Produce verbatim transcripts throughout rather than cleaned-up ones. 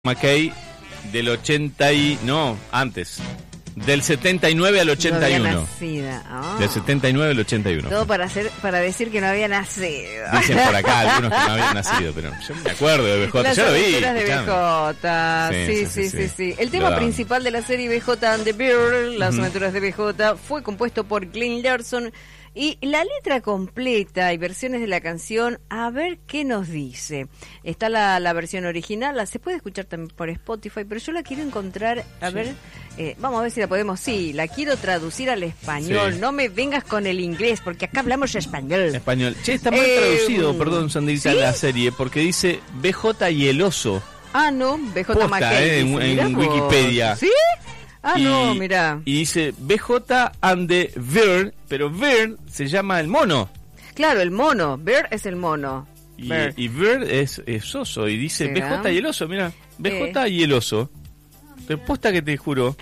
McKay del ochenta y... no, antes. Del setenta y nueve al ochenta y uno. No había nacido. Oh. Del setenta y nueve al ochenta y uno. Todo para hacer, para decir que no había nacido. Dicen por acá algunos que no habían nacido, pero yo me acuerdo de B J. Las Yo lo vi. aventuras de B J. Sí sí sí, sí, sí, sí. El tema principal de la serie B J and the Bear, Las uh-huh. aventuras de B J, fue compuesto por Glenn Larson. Y la letra completa y versiones de la canción, a ver qué nos dice. Está la, la versión original, la se puede escuchar también por Spotify, pero yo la quiero encontrar, a sí. ver, eh, vamos a ver si la podemos, sí, la quiero traducir al español, sí. No me vengas con el inglés, porque acá hablamos español. Español. Che, está mal eh, traducido, perdón, Sandrita, ¿sí? La serie, porque dice B J y el oso. Ah, no, B J McKay. Eh, en, en Wikipedia. ¿Sí? Ah, y, no, mirá. Y dice B J and the Bear, pero Bear se llama el mono. Claro, el mono. Bear es el mono. Y Bear, y Bear es, es oso. Y dice ¿será? B J y el oso, mirá. B J eh. y el oso. Te posta que te juro.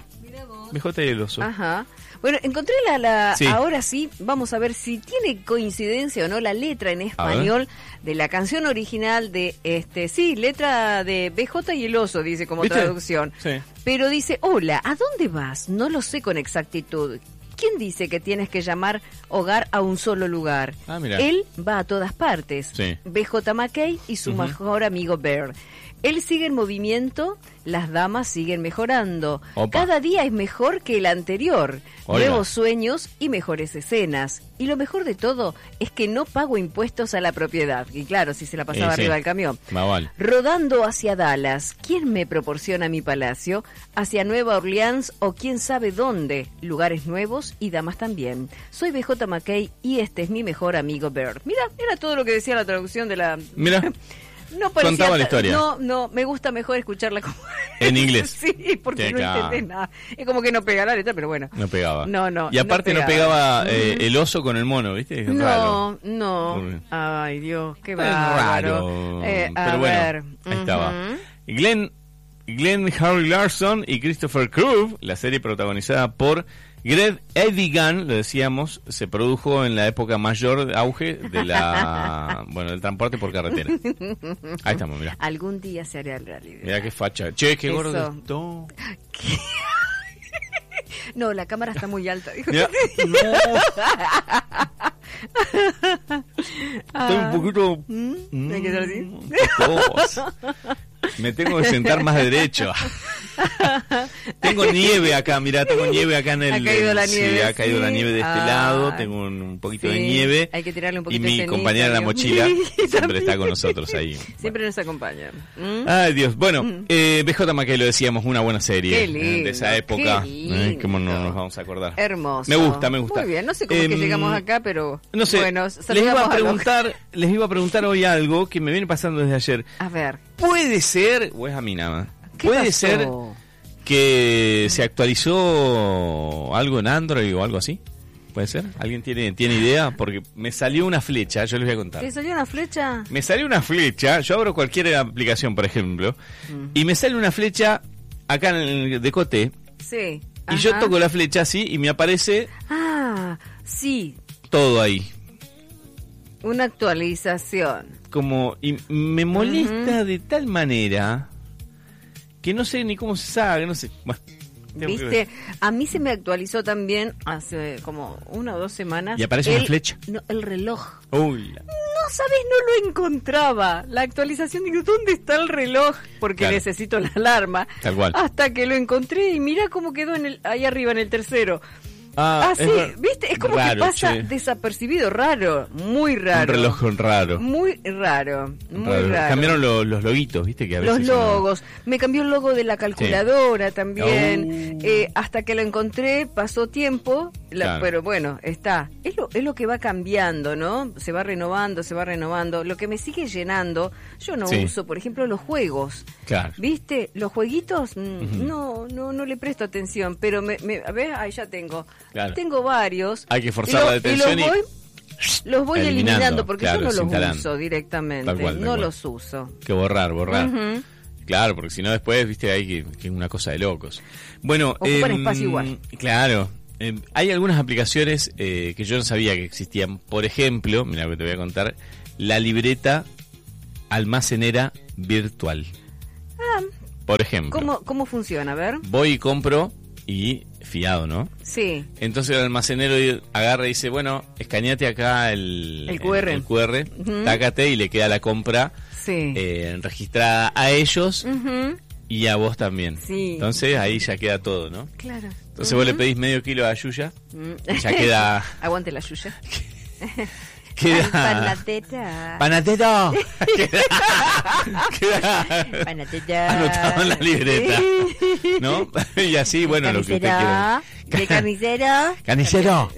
B J y el oso. Ajá. Bueno, encontré la... la sí. Ahora sí, vamos a ver si tiene coincidencia o no la letra en español de la canción original de... este Sí, letra de B J y el oso, dice como ¿viste? Traducción. Sí. Pero dice, hola, ¿a dónde vas? No lo sé con exactitud. ¿Quién dice que tienes que llamar hogar a un solo lugar? Ah, mira. Él va a todas partes. Sí. B J McKay y su uh-huh. mejor amigo Bear. Él sigue en movimiento, las damas siguen mejorando. Opa. Cada día es mejor que el anterior. Hola. Nuevos sueños y mejores escenas. Y lo mejor de todo es que no pago impuestos a la propiedad. Y claro, si se la pasaba eh, arriba sí. del camión. Vale. Rodando hacia Dallas. ¿Quién me proporciona mi palacio? Hacia Nueva Orleans o quién sabe dónde. Lugares nuevos y damas también. Soy B J McKay y este es mi mejor amigo Bear. Mira, era todo lo que decía la traducción de la... Mira. No parecía, contaba la historia. No, no, me gusta mejor escucharla como... en inglés. Sí, porque sí, no claro. entendés nada. Es como que no pega la letra, pero bueno. No pegaba. No, no. Y aparte no pegaba, no pegaba eh, el oso con el mono, ¿viste? Es no, raro. no. Ay, Dios, qué bárbaro. Es raro. Eh, pero bueno, ver. ahí uh-huh. estaba. Glenn, Glenn Harry Larson y Christopher Crowe, la serie protagonizada por Greg Evigan, lo decíamos, se produjo en la época mayor auge de la bueno del transporte por carretera. Ahí estamos, mirá. Algún día se hará realidad. Mirá qué facha. Che, qué eso. Gordo esto. ¿Qué? No, la cámara está muy alta. Dijo. Ya, no. Estoy un poquito... ¿Mm? ¿Hay que ser así? Me tengo que sentar más derecho. Tengo nieve acá, mirá, tengo nieve acá en el... Ha caído la nieve. Sí, ha caído sí. la nieve de este ah, lado, tengo un, un poquito sí. de nieve. Hay que tirarle un poquito de Y mi de compañera en la mochila siempre está con nosotros ahí. Siempre bueno. nos acompaña. ¿Mm? Ay, Dios. Bueno, mm. eh, B J McKay, lo decíamos, una buena serie. Qué lindo, de esa época. Eh, ¿Cómo no nos vamos a acordar? Hermoso. Me gusta, me gusta. Muy bien, no sé cómo eh, es que llegamos acá, pero... No sé, bueno, les iba a preguntar, a les iba a preguntar hoy algo que me viene pasando desde ayer. A ver. ¿Puede ser, o es a mí nada más, puede pasó? ser que se actualizó algo en Android o algo así? ¿Puede ser? ¿Alguien tiene, tiene idea? Porque me salió una flecha, yo les voy a contar. ¿Te salió una flecha? Me salió una flecha, yo abro cualquier aplicación, por ejemplo, mm. y me sale una flecha acá en el decote. Sí. Y ajá. yo toco la flecha así y me aparece... Ah, sí. Todo ahí. Una actualización. Como, y me molesta uh-huh. de tal manera que no sé ni cómo se sabe, no sé. Bueno, ¿viste? A mí se me actualizó también hace como una o dos semanas. ¿Y aparece el, una flecha? No, el reloj. Uy. No, ¿sabes? No lo encontraba. La actualización, digo, ¿dónde está el reloj? Porque claro. necesito la alarma. Tal cual. Hasta que lo encontré y mira cómo quedó en el, ahí arriba en el tercero. Ah, ah sí, es ¿viste? Es como raro, que pasa che. desapercibido, raro, muy raro. Un reloj raro. Muy raro, muy raro. raro. Cambiaron lo, los loguitos, ¿viste? Que a veces los logos. No... Me cambió el logo de la calculadora sí. también. Oh. Eh, hasta que lo encontré, pasó tiempo, la, claro. pero bueno, está. Es lo, es lo que va cambiando, ¿no? Se va renovando, se va renovando. Lo que me sigue llenando, yo no sí. uso, por ejemplo, los juegos. Claro. ¿Viste? Los jueguitos, uh-huh. no, no, no le presto atención, pero me, me, a ver, ahí ya tengo. Claro. Tengo varios. Hay que forzar la detención y... Los voy, y los voy eliminando, eliminando porque claro, yo no los instalando. uso directamente. Tal cual, tal no cual. los uso. Que borrar, borrar. Uh-huh. Claro, porque si no después, viste, hay que, que es una cosa de locos. Bueno, ocupan eh, espacio igual. Claro. Eh, hay algunas aplicaciones eh, que yo no sabía que existían. Por ejemplo, mira lo que te voy a contar, la libreta almacenera virtual. Ah, Por ejemplo. ¿Cómo, cómo funciona? A ver. Voy y compro y fiado, ¿no? Sí. Entonces el almacenero agarra y dice, bueno, escaneate acá el, el Q R. El, el Q R, uh-huh. tácate y le queda la compra sí. eh, registrada a ellos uh-huh. y a vos también. Sí. Entonces ahí ya queda todo, ¿no? Claro. Entonces uh-huh. vos le pedís medio kilo a Yuya uh-huh. y ya queda... Aguante la Yuya. Queda... Panateta. Panateta. queda... queda... Panateta. Anotado en la libreta. ¿No? Y así, bueno, lo que usted quiera. ¿De carnicero? Carnicero.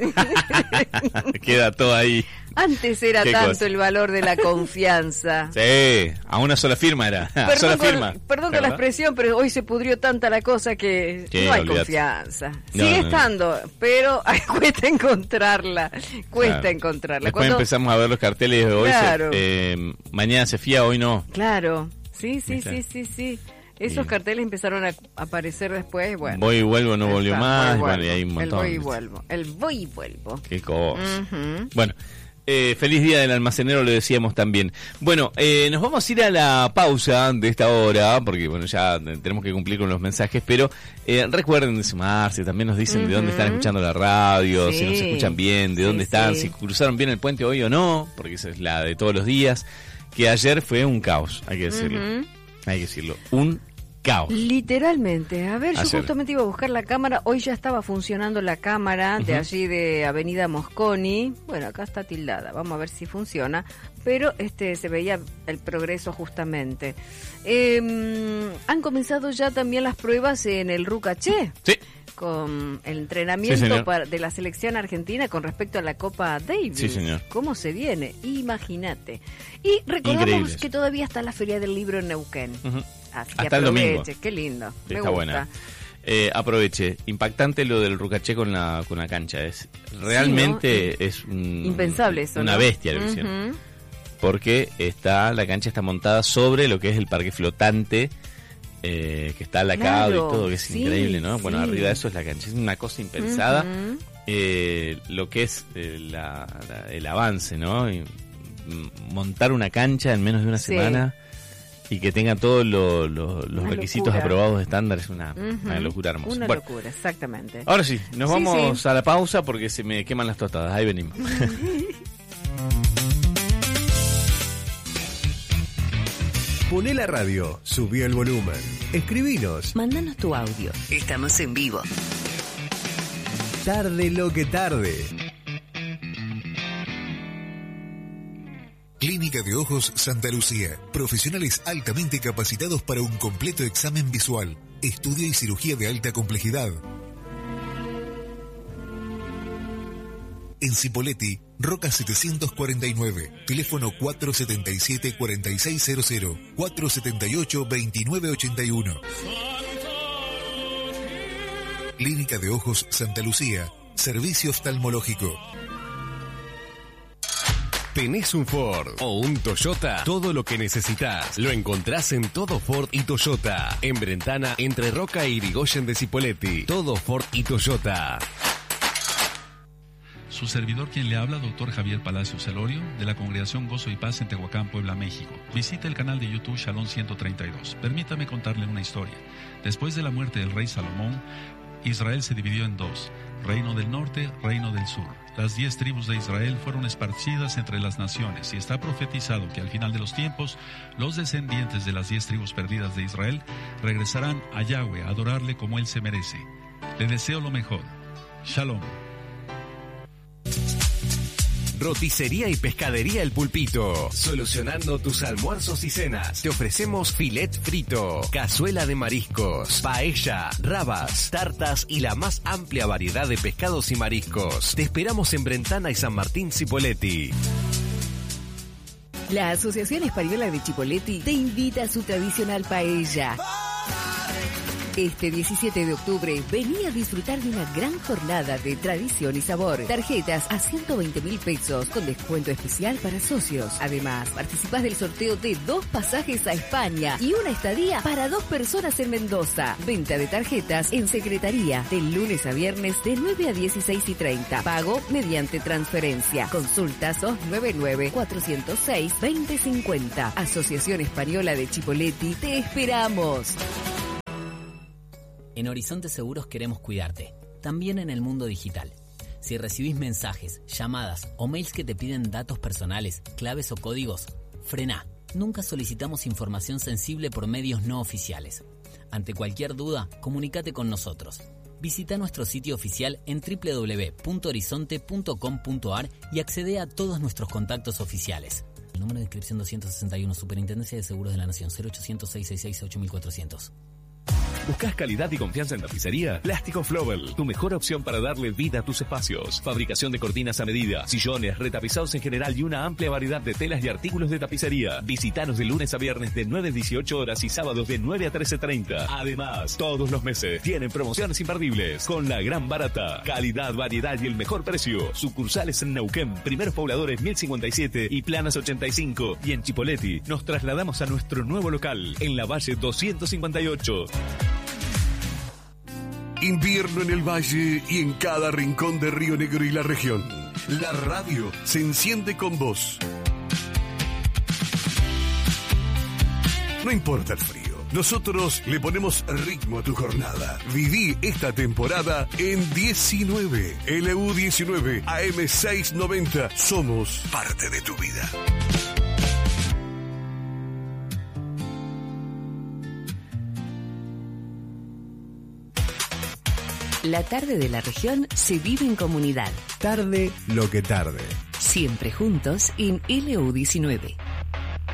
Queda todo ahí. Antes era Qué tanto cosa. El valor de la confianza. Sí, a una sola firma era. Perdón, sola con, firma. perdón con la expresión, pero hoy se pudrió tanta la cosa que sí, no hay olvidate. confianza. No, Sigue no, estando, no. pero ay, cuesta encontrarla. Cuesta claro. encontrarla. Después Cuando... empezamos a ver los carteles de hoy. Claro. Se, eh, mañana se fía, hoy no. Claro, sí, sí, ¿Viste? sí, sí, sí. Esos sí. carteles empezaron a aparecer después, bueno. Voy y vuelvo, no volvió más, voy y bueno, y hay un montón. El voy y vuelvo, el voy y vuelvo. Qué cosa. Uh-huh. Bueno, eh, feliz día del almacenero, lo decíamos también. Bueno, eh, nos vamos a ir a la pausa de esta hora, porque bueno, ya tenemos que cumplir con los mensajes, pero eh, recuerden de sumarse, también nos dicen uh-huh. de dónde están escuchando la radio, sí. si nos escuchan bien, de sí, dónde están, sí. si cruzaron bien el puente hoy o no, porque esa es la de todos los días, que ayer fue un caos, hay que decirlo, uh-huh. hay que decirlo, un caos. Literalmente. A ver, yo Ayer. justamente iba a buscar la cámara. Hoy ya estaba funcionando la cámara de uh-huh. allí de Avenida Mosconi. Bueno, acá está tildada. Vamos a ver si funciona. Pero este se veía el progreso justamente. Eh, han comenzado ya también las pruebas en el Rucaché. Sí. Con el entrenamiento sí, para, de la selección argentina con respecto a la Copa Davis. Sí, señor. ¿Cómo se viene? Imagínate. Y recordamos Increíbles. que todavía está la Feria del Libro en Neuquén. Uh-huh. Así hasta el domingo. Qué lindo. Sí, me está gusta. buena. Eh, aproveche. Impactante lo del Rucaché con la con la cancha. Es realmente sí, ¿no? es un, impensable eso, una ¿no? bestia lo que uh-huh. hicieron. Porque está la cancha está montada sobre lo que es el parque flotante. Eh, que está alacado claro, y todo, que es sí, increíble, ¿no? Sí. Bueno, arriba de eso es la cancha, es una cosa impensada. Uh-huh. eh, lo que es eh, la, la, el avance, ¿no? Y, m- montar una cancha en menos de una sí. semana y que tenga todos lo, lo, los una requisitos locura. aprobados estándar es una, uh-huh. una locura hermosa. Una Bueno, locura, exactamente. ahora sí, nos sí, vamos sí. a la pausa porque se me queman las tostadas. Ahí venimos. Poné la radio, subí el volumen, escribinos. Mándanos tu audio. Estamos en vivo. Tarde lo que tarde. Clínica de Ojos Santa Lucía. Profesionales altamente capacitados para un completo examen visual, estudio y cirugía de alta complejidad. En Cipolletti, Roca setecientos cuarenta y nueve, teléfono cuatro siete siete, cuatro seis cero cero, cuatro siete ocho, dos nueve ocho uno. Clínica de Ojos Santa Lucía, servicio oftalmológico. ¿Tenés un Ford o un Toyota? Todo lo que necesitas lo encontrás en Todo Ford y Toyota. En Brentana, entre Roca y Irigoyen de Cipolletti. Todo Ford y Toyota. Su servidor quien le habla, doctor Javier Palacios Celorio, de la Congregación Gozo y Paz en Tehuacán, Puebla, México. Visite el canal de YouTube Shalom ciento treinta y dos. Permítame contarle una historia. Después de la muerte del rey Salomón, Israel se dividió en dos, reino del norte, reino del sur. Las diez tribus de Israel fueron esparcidas entre las naciones y está profetizado que al final de los tiempos, los descendientes de las diez tribus perdidas de Israel regresarán a Yahweh a adorarle como él se merece. Le deseo lo mejor. Shalom. Roticería y pescadería El Pulpito. Solucionando tus almuerzos y cenas. Te ofrecemos filet frito, cazuela de mariscos, paella, rabas, tartas y la más amplia variedad de pescados y mariscos. Te esperamos en Brentana y San Martín Cipolletti. La Asociación Española de Chipolletti te invita a su tradicional paella. Este diecisiete de octubre, vení a disfrutar de una gran jornada de tradición y sabor. Tarjetas a ciento veinte mil pesos con descuento especial para socios. Además, participás del sorteo de dos pasajes a España y una estadía para dos personas en Mendoza. Venta de tarjetas en secretaría de lunes a viernes de nueve a dieciséis y treinta. Pago mediante transferencia. Consulta dos nueve nueve, cuatro cero seis, dos cero cinco cero. Asociación Española de Chipolletti, te esperamos. En Horizonte Seguros queremos cuidarte, también en el mundo digital. Si recibís mensajes, llamadas o mails que te piden datos personales, claves o códigos, frená. Nunca solicitamos información sensible por medios no oficiales. Ante cualquier duda, comunícate con nosotros. Visita nuestro sitio oficial en doble u doble u doble u punto horizonte punto com punto a r y accede a todos nuestros contactos oficiales. El número de inscripción doscientos sesenta y uno, Superintendencia de Seguros de la Nación, cero ochocientos, seiscientos sesenta y seis, ocho mil cuatrocientos. ¿Buscas calidad y confianza en tapicería? Plástico Flobel, tu mejor opción para darle vida a tus espacios. Fabricación de cortinas a medida, sillones, retapizados en general y una amplia variedad de telas y artículos de tapicería. Visítanos de lunes a viernes de nueve a dieciocho horas y sábados de nueve a trece treinta. Además, todos los meses tienen promociones imperdibles con la gran barata. Calidad, variedad y el mejor precio. Sucursales en Neuquén, Primeros Pobladores mil cincuenta y siete y Planas ochenta y cinco. Y en Chipoleti nos trasladamos a nuestro nuevo local en la Valle doscientos cincuenta y ocho. Invierno en el Valle y en cada rincón de Río Negro y la región. La radio se enciende con vos. No importa el frío, nosotros le ponemos ritmo a tu jornada. Viví esta temporada en diecinueve. L U diecinueve, A M seiscientos noventa. Somos parte de tu vida. La tarde de la región se vive en comunidad. Tarde lo que tarde. Siempre juntos en L U diecinueve.